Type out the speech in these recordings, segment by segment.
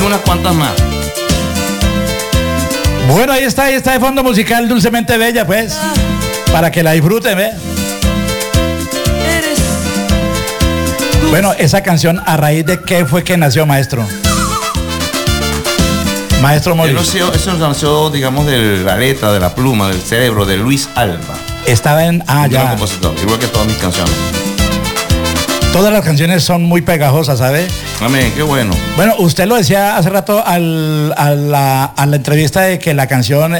unas cuantas más. Bueno, ahí está de fondo musical Dulcemente Bella, pues, para que la disfruten, ¿ve? Bueno, esa canción, ¿a raíz de qué fue que nació, maestro? Maestro Mori. Eso nació, digamos, de la letra, de la pluma, del cerebro de Luis Alba. Estaba en... Un gran compositor, igual que todas mis canciones. Todas las canciones son muy pegajosas, ¿sabe? Amén, qué bueno. Bueno, usted lo decía hace rato a la entrevista de que la canción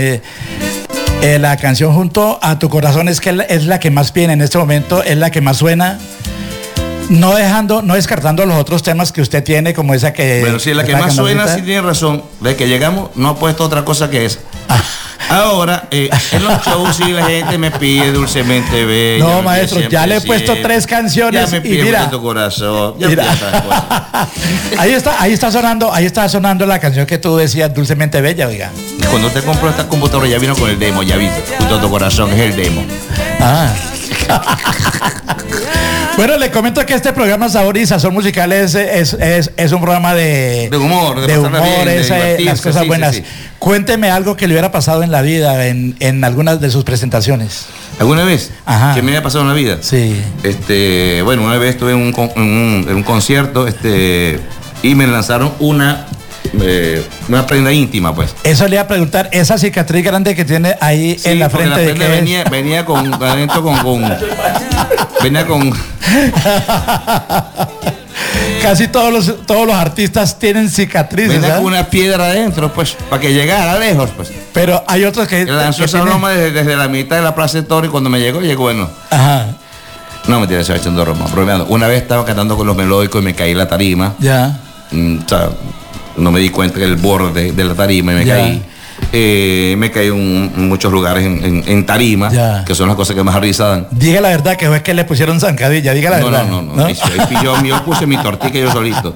Junto a tu corazón es la que más viene en este momento, es la que más suena. No descartando los otros temas que usted tiene, como esa que... Bueno, sí, la que más suena, sí tiene razón. De que llegamos, no ha puesto otra cosa que esa. Ahora, en los shows sí la gente me pide Dulcemente Bella. No, maestro, ya le he puesto 3 canciones. Ya me pide y mira, tu corazón. ahí está sonando la canción que tú decías, Dulcemente Bella, oiga. Cuando te compró esta computadora ya vino con el demo, ya viste. Junto a tu corazón es el demo. Bueno, le comento que este programa Sabor y Sazón Musical es un programa de humor, de las cosas buenas. Sí. Cuénteme algo que le hubiera pasado en la vida, en algunas de sus presentaciones. ¿Alguna vez? Ajá. ¿Qué me había pasado en la vida? Sí. Bueno, una vez estuve en un concierto, y me lanzaron una prenda íntima, pues. Eso le iba a preguntar, esa cicatriz grande que tiene ahí en la frente. La prenda venía con Casi todos los artistas tienen cicatrices. Venía con una piedra adentro, pues, para que llegara lejos, pues. Pero hay otros que lanzó esa broma desde la mitad de la Plaza de Toro y cuando me llegó, bueno. Ajá. No, mentira, se va echando bromeando. Una vez estaba cantando con los melódicos y me caí en la tarima. Ya. O sea, no me di cuenta del borde de la tarima y me caí. Me caí en muchos lugares en tarima, que son las cosas que más risa dan. Diga la verdad, que fue que le pusieron zancadilla, diga la verdad. No. Yo puse mi tortilla yo solito.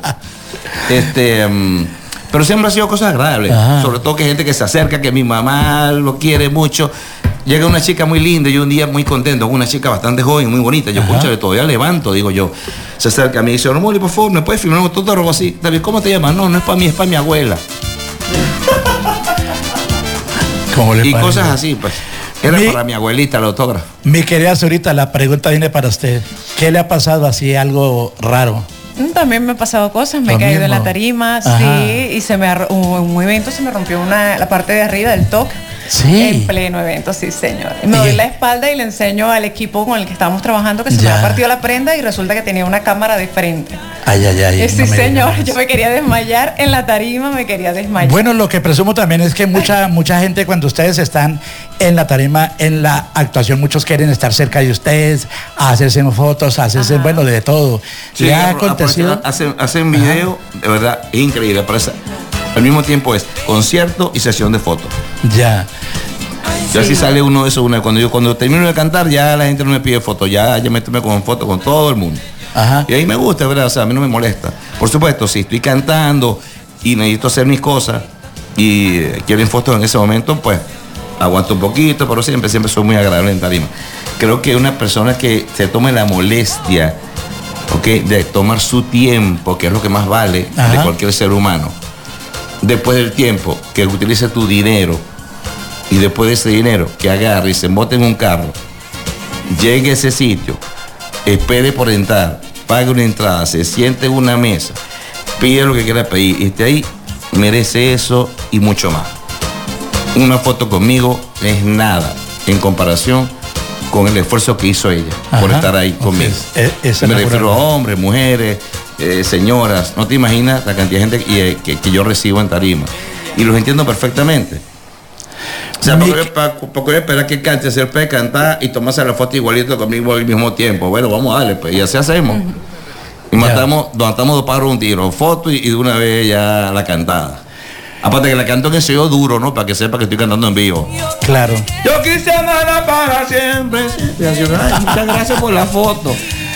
Pero siempre ha sido cosas agradables. Ajá. Sobre todo que hay gente que se acerca, que mi mamá lo quiere mucho. Llega una chica muy linda, yo un día muy contento, una chica bastante joven, muy bonita. Yo, escúchale, todavía levanto, digo yo. Se acerca a mí y dice, Mori, por favor, ¿me puedes filmar un autógrafo así? David, ¿cómo te llamas? No es para mí, es para mi abuela. Y cosas así, pues. Era para mi abuelita el autógrafo. Mi querida Zurita, la pregunta viene para usted. ¿Qué le ha pasado así, algo raro? También me ha pasado cosas, me he caído en la tarima, sí, y un evento se me rompió la parte de arriba del toque. Sí. En pleno evento, sí, señor. Me doy la espalda y le enseño al equipo con el que estábamos trabajando que se me ha partido la prenda y resulta que tenía una cámara de frente. Ay. Sí, señor, yo me quería desmayar en la tarima, me quería desmayar. Bueno, lo que presumo también es que mucha gente, cuando ustedes están en la tarima, en la actuación, muchos quieren estar cerca de ustedes, hacerse fotos, hacerse, bueno, de todo. Sí, ¿le ha acontecido? Hacen video, de verdad, es increíble. Al mismo tiempo es concierto y sesión de fotos. Ya. Y así sale uno de esos. Cuando termino de cantar, ya la gente no me pide fotos, ya me tomo con fotos con todo el mundo. Ajá. Y ahí me gusta, ¿verdad? O sea, a mí no me molesta. Por supuesto, si estoy cantando y necesito hacer mis cosas y quieren fotos en ese momento, pues aguanto un poquito, pero siempre soy muy agradable en tarima. Creo que una persona que se tome la molestia, de tomar su tiempo, que es lo que más vale de cualquier ser humano, después del tiempo, que utilice tu dinero y después de ese dinero, que agarre y se monte en un carro, llegue a ese sitio, espere por entrar, pague una entrada, se siente en una mesa, pide lo que quiera pedir y esté ahí, merece eso y mucho más. Una foto conmigo es nada en comparación con el esfuerzo que hizo ella por estar ahí conmigo. Me refiero a hombres, mujeres, señoras, no te imaginas la cantidad de gente que yo recibo en tarima. Y los entiendo perfectamente. O sea, porque esperar que cante, hacer puede cantar y tomarse la foto igualito conmigo al mismo tiempo. Bueno, vamos a darle, pues, y así hacemos. Y matamos dos pájaros un tiro, foto y de una vez ya la cantada. Aparte que la canto en ese yo duro, ¿no? Para que sepa que estoy cantando en vivo. Claro. Yo quise amarla para siempre. Ay, muchas gracias por la foto.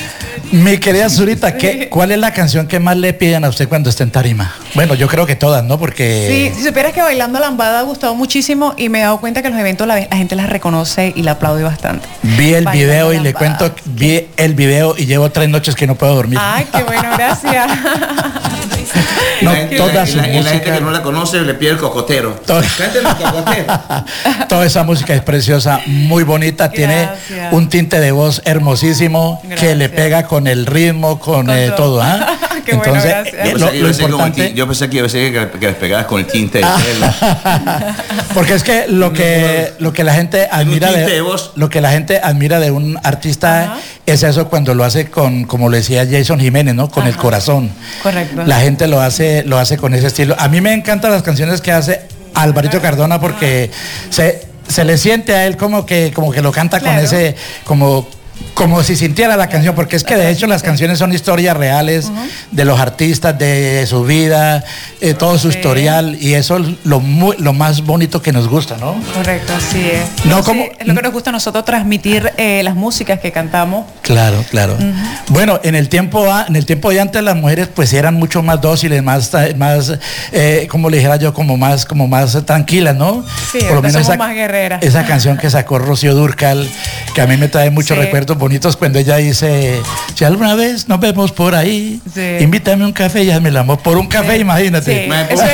Mi querida Zurita, ¿cuál es la canción que más le piden a usted cuando está en tarima? Bueno, yo creo que todas, ¿no? Porque... Sí, si supieras que Bailando Lambada ha gustado muchísimo y me he dado cuenta que en los eventos la gente las reconoce y la aplaude bastante. Vi el video y le cuento, vi el video y llevo 3 noches que no puedo dormir. Ay, qué bueno, gracias. No, gente, toda su la gente música. que no la conoce le pide el cocotero. Cántame el cocotero. Toda esa música es preciosa, muy bonita, tiene un tinte de voz hermosísimo. Gracias. Que le pega con el ritmo, con todo. ¿Ah? Qué entonces, bueno, lo importante... Yo pensé que les pegabas con el tinte de pelo. Porque es que lo que la gente admira de un artista es eso cuando lo hace con, como lo decía Jason Jiménez, ¿no? Con el corazón. Correcto. La gente lo hace con ese estilo. A mí me encantan las canciones que hace Alvarito Cardona porque se le siente a él como que lo canta con ese, como si sintiera la canción, porque es que de hecho las canciones son historias reales de los artistas, de su vida, todo su historial, y eso es lo más bonito que nos gusta, ¿no? Correcto, así es. No, es lo que nos gusta a nosotros, transmitir las músicas que cantamos. Claro. Bueno, en el tiempo de antes las mujeres pues eran mucho más dóciles, más como le dijera yo, como más tranquilas, ¿no? Sí, por lo menos somos más guerreras. Esa canción que sacó Rocío Dúrcal, que a mí me trae muchos recuerdos bonitos cuando ella dice, si alguna vez nos vemos por ahí, invítame un café y hazme el amor. Por un café, imagínate.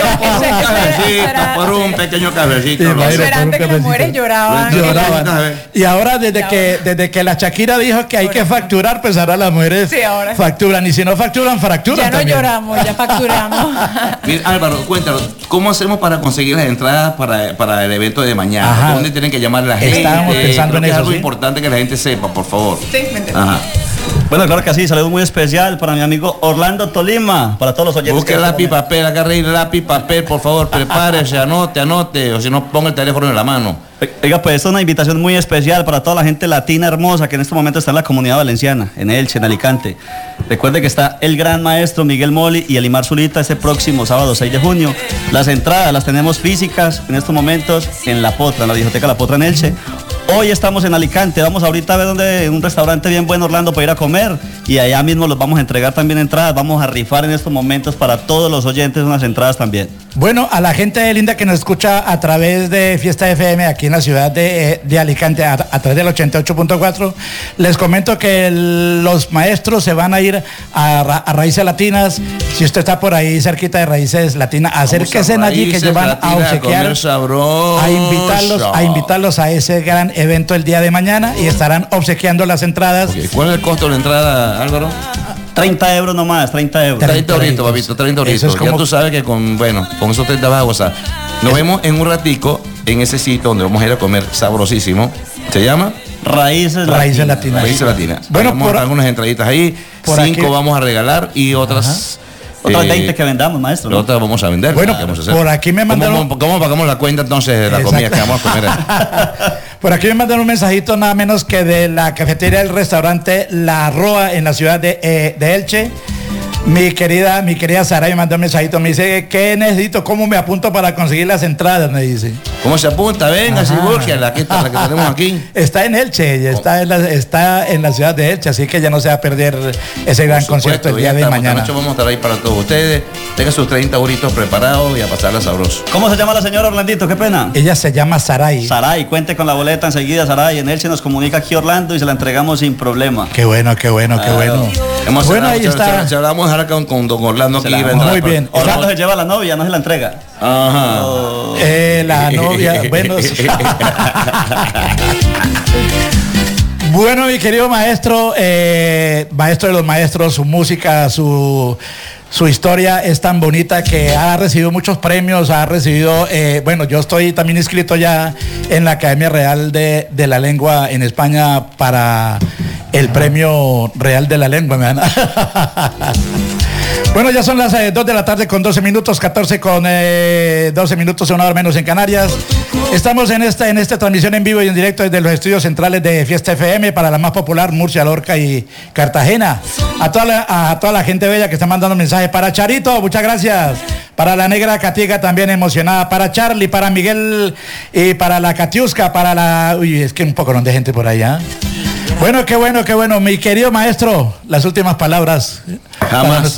Por un pequeño cafecito. Eso era antes que las mujeres lloraban. Y ahora desde que la Shakira dijo que hay que facturar, pues ahora las mujeres facturan, y si no facturan, fracturan. Ya no también lloramos, ya facturamos. Mira, Álvaro, cuéntanos, ¿cómo hacemos para conseguir las entradas para el evento de mañana? ¿Dónde tienen que llamar a la gente? Estábamos pensando en eso. Es algo importante que la gente sepa, por favor. Sí, me entiendo. Bueno, claro que sí, saludo muy especial para mi amigo Orlando Tolima, para todos los oyentes. Busque lápiz, papel, agarre el lápiz, papel, por favor, prepárese, anote, o si no, ponga el teléfono en la mano. Oiga, pues esta es una invitación muy especial para toda la gente latina hermosa que en este momento está en la Comunidad Valenciana, en Elche, en Alicante. Recuerde que está el gran maestro Miguel Moli y Elimar Zulita este próximo sábado 6 de junio. Las entradas las tenemos físicas en estos momentos en La Potra, en la Discoteca La Potra en Elche. Hoy estamos en Alicante, vamos ahorita a ver un restaurante bien bueno, Orlando, para ir a comer, y allá mismo los vamos a entregar también entradas. Vamos a rifar en estos momentos para todos los oyentes unas entradas también. Bueno, a la gente linda que nos escucha a través de Fiesta FM aquí en la ciudad de Alicante, a través del 88.4, les comento que los maestros se van a ir a Raíces Latinas. Si usted está por ahí cerquita de Raíces Latinas, acérquese allí, que ellos van a obsequiar, a invitarlos a ese gran evento el día de mañana, y estarán obsequiando las entradas. Okay. ¿Cuál es el costo de la entrada, Álvaro? 30 euros nomás, 30 euros. 30 euritos, papito, 30 euritos. Ya tú sabes que con esos 30 vas a gozar. Nos vemos en un ratico en ese sitio donde vamos a ir a comer sabrosísimo. ¿Se llama? Raíces Latinas. Raíces Latinas. Bueno, vamos a dar algunas entraditas ahí. 5 vamos a regalar y otras... Otras 20 que vendamos, maestro, ¿no? Otras vamos a vender. Bueno, por aquí me mandaron... ¿Cómo pagamos la cuenta entonces de la comida que vamos a comer? Por aquí me mandaron un mensajito nada menos que de la cafetería del restaurante La Roa en la ciudad de Elche. Mi querida Sara me mandó un mensajito, me dice, ¿qué necesito? ¿Cómo me apunto para conseguir las entradas? Me dice. ¿Cómo se apunta? Venga, si busque la que tenemos aquí. Está en Elche, está en la ciudad de Elche, así que ya no se va a perder ese gran concierto el día de mañana. Vamos a estar ahí para todos ustedes. Tengan sus 30 euritos preparados y a pasarla sabroso. ¿Cómo se llama la señora, Orlandito? Qué pena. Ella se llama Saray. Saray, cuente con la boleta enseguida, Saray. En Elche nos comunica aquí Orlando y se la entregamos sin problema. Qué bueno. Bueno, ahí está. Se la vamos a dejar con don Orlando aquí. Muy bien. Orlando se lleva a la novia, no se la entrega. Ajá. La novia, bueno. Bueno, mi querido maestro, maestro de los maestros, su música, su historia es tan bonita que ha recibido muchos premios, ha recibido, yo estoy también inscrito ya en la Academia Real de la Lengua en España para el Premio Real de la Lengua. Bueno, ya son las 2 de la tarde con 12 minutos, 14 con 12 minutos, una hora menos en Canarias. Estamos en esta transmisión en vivo y en directo desde los estudios centrales de Fiesta FM para la más popular, Murcia, Lorca y Cartagena. A toda la gente bella que está mandando mensajes. Para Charito, muchas gracias. Para la negra Catiga también emocionada. Para Charlie, para Miguel y para la Catiusca, para la... Uy, es que un poco de gente por allá. Bueno, qué bueno. Mi querido maestro, las últimas palabras. Jamás.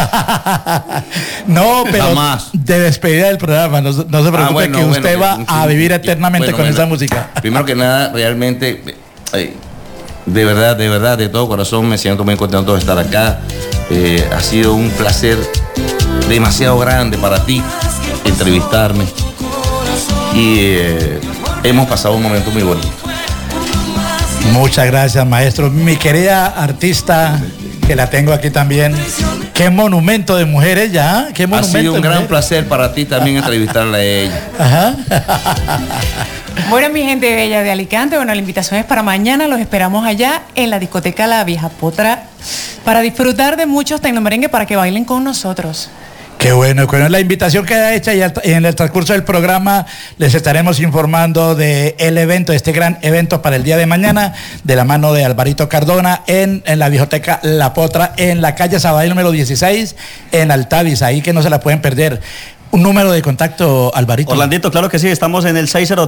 No, pero jamás. De despedida del programa. No se preocupe que usted va a vivir eternamente con esa música. Primero que nada, realmente, de verdad, de todo corazón, me siento muy contento de estar acá. Ha sido un placer demasiado grande para ti entrevistarme. Y hemos pasado un momento muy bonito. Muchas gracias, maestro. Mi querida artista, que la tengo aquí también. Qué monumento de mujeres ya. Qué monumento. Ha sido un gran placer para ti también entrevistarla a ella. Ajá. Bueno, mi gente bella de Alicante, bueno, la invitación es para mañana. Los esperamos allá en la discoteca La Vieja Potra para disfrutar de muchos tecnomerengue para que bailen con nosotros. Qué bueno, la invitación queda hecha y en el transcurso del programa les estaremos informando de el evento, este gran evento para el día de mañana, de la mano de Alvarito Cardona en la Viejoteca La Potra, en la calle Sabadell número 16, en Altavis, ahí que no se la pueden perder. Un número de contacto, Alvarito. Orlandito, claro que sí, estamos en el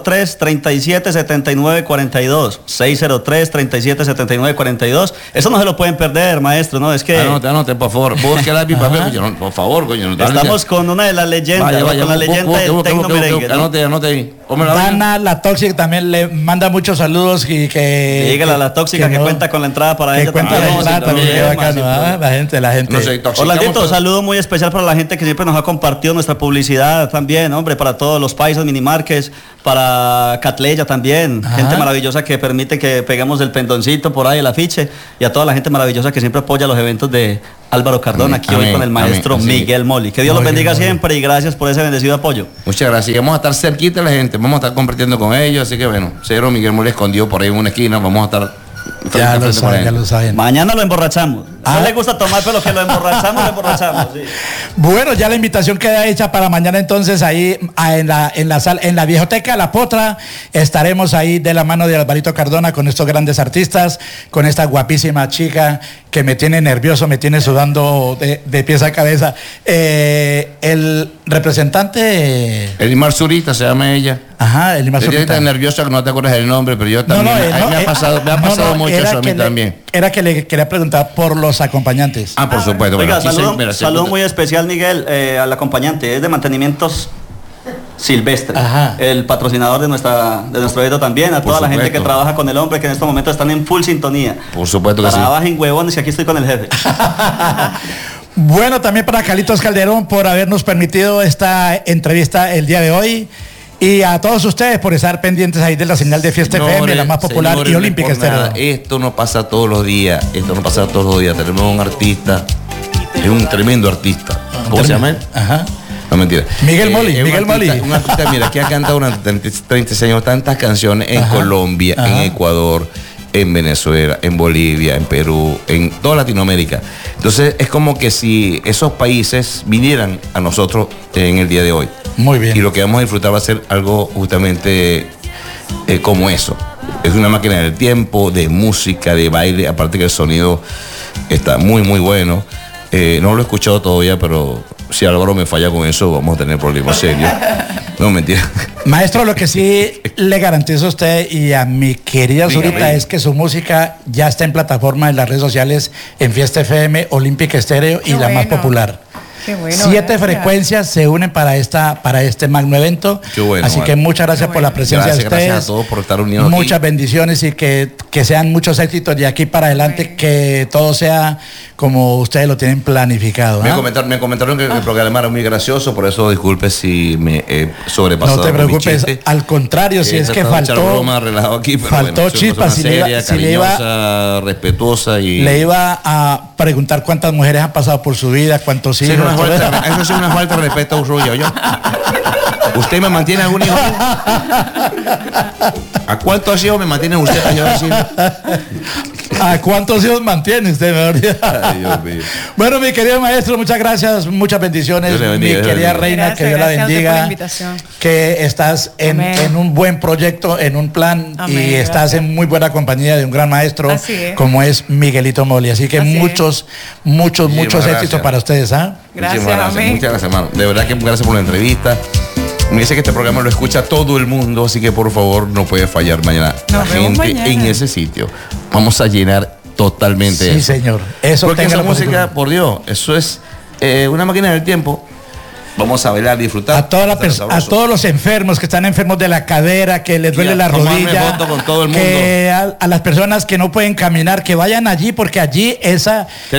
603-3779-42. 603-3779-42. Eso no se lo pueden perder, maestro, ¿no? Es que... Anote, por favor. Búsquela mi papel, por favor, coño. Estamos con una de las leyendas, con la leyenda del tecno merengue. Anote ahí. Dana, la tóxica, también le manda muchos saludos y que... Dígale a la tóxica que cuenta con la entrada para ella también. Que cuenta la entrada también, la gente. No sé, Orlandito, saludo muy especial para la gente que siempre nos ha compartido nuestra publicidad también, hombre, para todos los paisas, minimarques, para Catleya también, gente maravillosa que permite que peguemos el pendoncito por ahí, el afiche, y a toda la gente maravillosa que siempre apoya los eventos de Álvaro Cardona, aquí hoy con el maestro Miguel Moli. Que Dios los bendiga siempre y gracias por ese bendecido apoyo. Muchas gracias. Vamos a estar cerquita de la gente, vamos a estar compartiendo con ellos, así que bueno, señor Miguel Moli escondido por ahí en una esquina, vamos a estar... Ya lo saben. Mañana lo emborrachamos. No le gusta tomar, pero que lo emborrachamos, sí. Bueno, ya la invitación queda hecha para mañana entonces ahí en la Viejoteca La Potra. Estaremos ahí de la mano de Alvarito Cardona con estos grandes artistas, con esta guapísima chica que me tiene nervioso, me tiene sudando de pies a cabeza. El representante... Elimar Zurita se llama ella. Ajá, Elimar Zurita. Ella está nerviosa que no te acuerdas del nombre, pero yo también. Me ha pasado mucho eso a mí también. Era que le quería preguntar por los acompañantes. Por supuesto. Oiga, saludo muy especial, Miguel, al acompañante. Es de Mantenimientos Silvestre, el patrocinador de nuestro evento también, a toda la gente que trabaja con el hombre, que en este momento están en full sintonía. Por supuesto que sí. Trabajen huevones y aquí estoy con el jefe. Bueno, también para Carlitos Calderón por habernos permitido esta entrevista el día de hoy. Y a todos ustedes por estar pendientes ahí de la señal de Fiesta FM, la más popular y olímpica estéreo. Esto no pasa todos los días, Tenemos un artista, es un tremendo artista. ¿Cómo se llama él? No, mentira. Miguel Moli. Un artista, mira, que ha cantado durante 36 años tantas canciones en Colombia, en Ecuador, en Venezuela, en Bolivia, en Perú, en toda Latinoamérica. Entonces es como que si esos países vinieran a nosotros en el día de hoy. Muy bien. Y lo que vamos a disfrutar va a ser algo justamente como eso. Es una máquina del tiempo, de música, de baile, aparte que el sonido está muy, muy bueno. No lo he escuchado todavía, pero si Álvaro me falla con eso, vamos a tener problemas serios. No, mentira. Maestro, lo que sí le garantizo a usted y a mi querida Zurita es que su música ya está en plataforma en las redes sociales, en Fiesta FM, Olímpica Estéreo y la más popular. Qué bueno, 7 frecuencias se unen para este magno evento. Qué bueno, así que muchas gracias por la presencia de ustedes. Gracias a todos por estar unidos. Muchas bendiciones y que sean muchos éxitos de aquí para adelante, que todo sea como ustedes lo tienen planificado. Me comentaron que el programa era muy gracioso, por eso disculpe si me he sobrepasado. No te preocupes, al contrario, si es que faltó chispas, si le iba respetuosa y le iba a preguntar cuántas mujeres han pasado por su vida, cuántos hijos. Eso es una falta de respeto a un rollo, ¿yo? ¿Usted me mantiene algún hijo? ¿A cuántos hijos me mantiene usted? ¿A cuántos hijos mantiene usted, mejor? Ay, Dios mío. Bueno, mi querido maestro, muchas gracias, muchas bendiciones. Bendiga, mi querida reina, gracias, que Dios la bendiga. Que estás en un buen proyecto, en un plan. Amén, y estás en muy buena compañía de un gran maestro como es Miguelito Moli. Así que muchos éxitos para ustedes. Gracias, muchas gracias, hermano. De verdad que gracias por la entrevista. Me dice que este programa lo escucha todo el mundo, así que por favor no puede fallar mañana. La gente en ese sitio. Vamos a llenar totalmente. Sí, señor. Eso. Porque esa música, por Dios, eso es una máquina del tiempo. Vamos a bailar, disfrutar. A todos los enfermos que están enfermos de la cadera, que les duele la rodilla, foto con todo el mundo. que a las personas que no pueden caminar, que vayan allí, porque allí esa es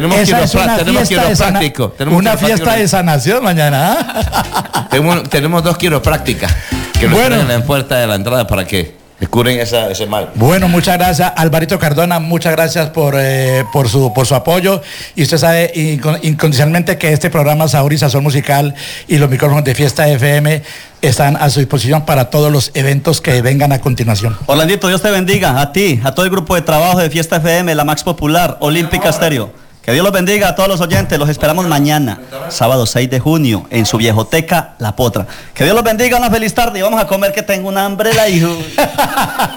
una fiesta de sanación mañana. Tenemos 2 quiroprácticas que nos ponen en la puerta de la entrada para que descubren ese mal. Bueno, muchas gracias, Alvarito Cardona, muchas gracias por su apoyo, y usted sabe incondicionalmente que este programa Sabor y Sazón Musical y los micrófonos de Fiesta FM están a su disposición para todos los eventos que vengan a continuación. Orlandito, Dios te bendiga, a ti, a todo el grupo de trabajo de Fiesta FM, la Max Popular, Olímpica Estéreo. Que Dios los bendiga a todos los oyentes. Los esperamos mañana, sábado 6 de junio, en su viejoteca La Potra. Que Dios los bendiga, una feliz tarde y vamos a comer, que tengo un hambre, la hijo.